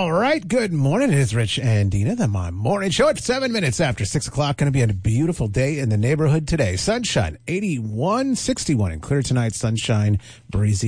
All right. Good morning. It is Rich and Dina, the My Morning Show at 7 minutes after 6 o'clock. Going to be a beautiful day in the neighborhood today. Sunshine, 81, 61 and clear tonight. Sunshine, breezy.